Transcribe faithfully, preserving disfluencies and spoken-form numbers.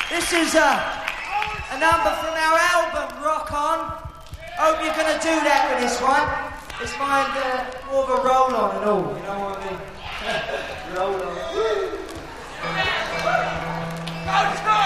This is uh, a number from our album, Rock On. Hope you're going to do that with this one. It's mine uh, more of a roll on and all, you know what I mean? Roll on. Woo! Go, go!